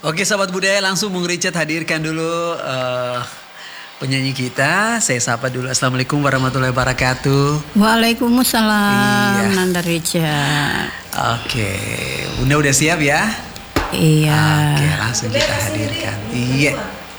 Oke sahabat budaya, langsung Bung Richard hadirkan dulu penyanyi kita. Saya sapa dulu. Assalamualaikum warahmatullahi wabarakatuh. Waalaikumsalam, Iya. Nanda Richard. Oke, Bunda udah siap ya? Iya. Oke, langsung kita hadirkan. Iya.